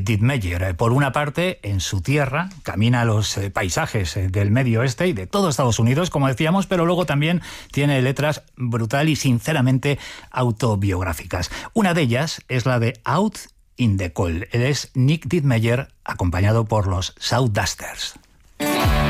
Dittmeyer. Por una parte, en su tierra, camina los paisajes del Medio Oeste y de todo Estados Unidos, como decíamos, pero luego también tiene letras brutal y sinceramente autobiográficas. Una de ellas es la de Out in the Cold. Él es Nick Dittmeyer, acompañado por los South Dusters.